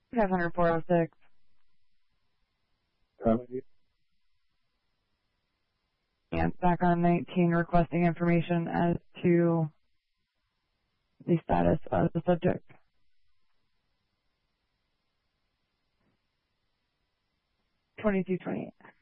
500-406. And back on 19, requesting information as to the status of the subject. 2228.